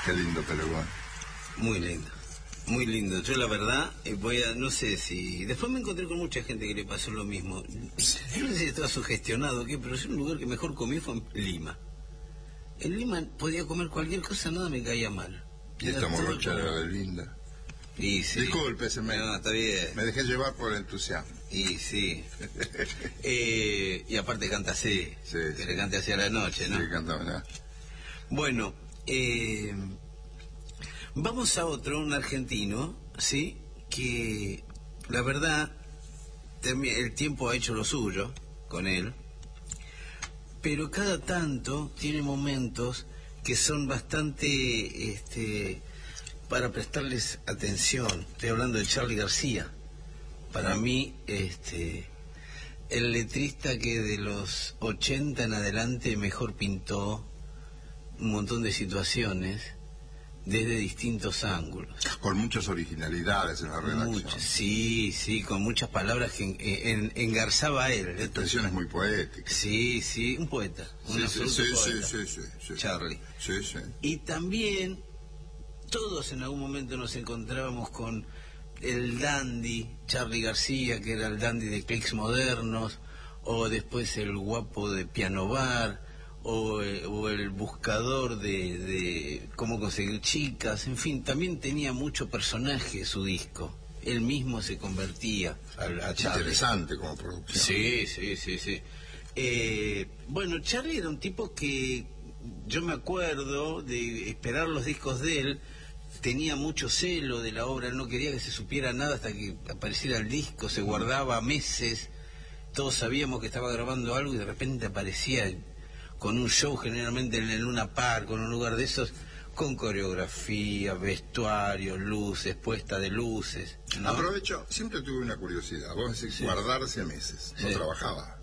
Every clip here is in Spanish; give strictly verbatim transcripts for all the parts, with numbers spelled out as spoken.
Qué lindo Pelucón. Muy lindo, muy lindo. Yo la verdad, eh, voy a, no sé si... Después me encontré con mucha gente que le pasó lo mismo. Yo no sé si estaba sugestionado o qué, pero es un lugar que mejor comí fue en Lima. En Lima podía comer cualquier cosa, nada me caía mal. Y esta morocha era de linda. Y sí. Disculpe, se me, no, está bien. me dejé llevar por el entusiasmo. Y sí. eh, y aparte canta así, sí, que sí. le cante hacia la noche, ¿no? Sí, canta, ¿verdad? Bueno, eh, vamos a otro, un argentino, ¿sí? Que la verdad, el tiempo ha hecho lo suyo con él, pero cada tanto tiene momentos que son bastante... este para prestarles atención. Estoy hablando de Charly García. Para mí, este, el letrista que de los ochenta en adelante mejor pintó un montón de situaciones desde distintos ángulos. Con muchas originalidades en la redacción. Muchas, sí, sí, con muchas palabras que en, en, engarzaba a él. Expresiones muy poéticas. Sí, sí, un poeta. Un sí, absoluto sí, poeta. Sí, sí, sí, sí. Charly. Sí, sí. Y también... todos en algún momento nos encontrábamos con el dandy Charly García, que era el dandy de Clics Modernos, o después el guapo de Piano Bar, o, eh, o el buscador de, de cómo conseguir chicas, en fin, también tenía mucho personaje su disco. Él mismo se convertía a, a Charly. Interesante como producción. Sí, sí, sí, sí. Eh, bueno, Charly era un tipo que yo me acuerdo de esperar los discos de él. Tenía mucho celo de la obra, no quería que se supiera nada hasta que apareciera el disco, se guardaba meses, todos sabíamos que estaba grabando algo y de repente aparecía con un show generalmente en el Luna Park, con un lugar de esos, con coreografía, vestuario, luces, puesta de luces, ¿no? Aprovecho, siempre tuve una curiosidad, vos decís sí. guardarse meses, no sí. trabajaba.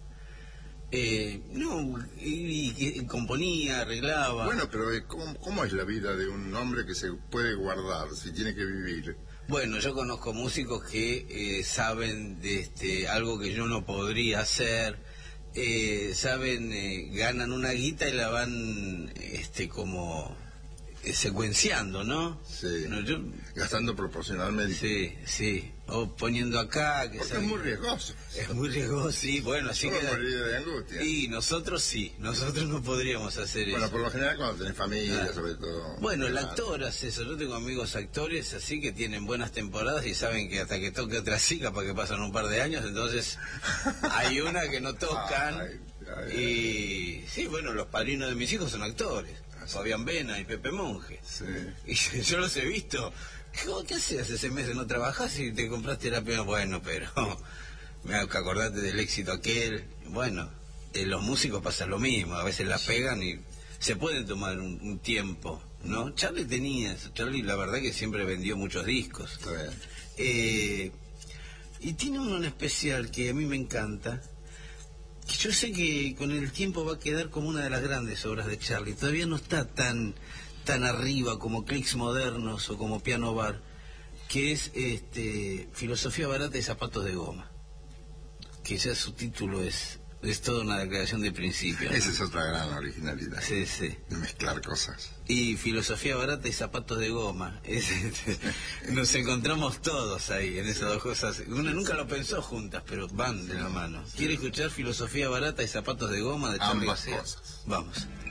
Eh, no, y, y, y componía, arreglaba. Bueno, pero ¿cómo, ¿cómo es la vida de un hombre que se puede guardar si tiene que vivir? Bueno, yo conozco músicos que eh, saben de este algo que yo no podría hacer, eh, saben, eh, ganan una guita y la van este como eh, secuenciando, ¿no? Sí, no, yo... gastando proporcionalmente. Sí, sí, o poniendo acá... que Porque sabe... es muy riesgoso. Es muy riesgoso, sí, bueno, así que... morir de angustia. Y nosotros sí, nosotros no podríamos hacer bueno, eso. Bueno, por lo general cuando tenés familia, ah. sobre todo... Bueno, el actor hace eso, yo tengo amigos actores así que tienen buenas temporadas y saben que hasta que toque otra chica para que pasan un par de años, entonces hay una que no tocan... Ay, ay, ay, y sí, bueno, los padrinos de mis hijos son actores. Fabián Vena y Pepe Monge. Sí. Y yo los he visto. ¿Qué haces ese mes de no trabajás y te compraste la pena? Bueno, pero me hago que acordarte del éxito aquel. Bueno, en los músicos pasa lo mismo. A veces la pegan y se pueden tomar un, un tiempo, ¿no? Charly tenía eso. Charly, la verdad que siempre vendió muchos discos. Está bien. Eh, y tiene uno en especial que a mí me encanta. Yo sé que con el tiempo va a quedar como una de las grandes obras de Charly. Todavía no está tan tan arriba como Clics Modernos o como Piano Bar, que es este Filosofía Barata y Zapatos de Goma. Que ya su título es es toda una declaración de principio, ¿no? Esa es otra gran originalidad. Sí, sí. De mezclar cosas. Y Filosofía Barata y Zapatos de Goma. Es, este, nos encontramos todos ahí en esas dos cosas. Uno nunca lo pensó juntas, pero van de la mano. ¿Quiere escuchar Filosofía Barata y Zapatos de Goma de Charly García? Ambas cosas. Vamos.